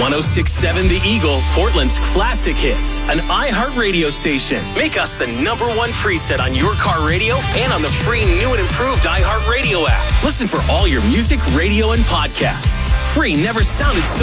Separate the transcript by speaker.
Speaker 1: 106.7 The Eagle, Portland's classic hits, an iHeartRadio station. Make us the #1 preset on your car radio and on the free new and improved iHeartRadio app. Listen for all your music, radio, and podcasts. Free never sounded so